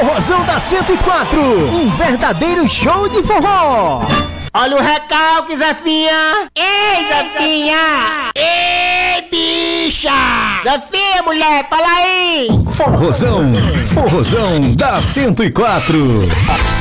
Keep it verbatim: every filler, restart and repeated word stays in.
Forrozão da cento e quatro, um verdadeiro show de forró. Olha o recalque, Zefinha. Ei, Zefinha. Ei, bicha. Zefinha, mulher, fala aí. Forrozão, Forrozão da cento e quatro.